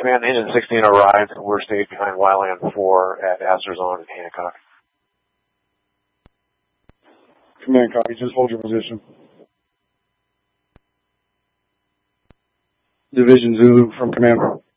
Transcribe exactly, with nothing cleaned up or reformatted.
Command Engine sixteen arrived. We're staged behind Wyland four at Astor Zone in Hancock. Command copy. Just hold your position. Division Zulu from Command.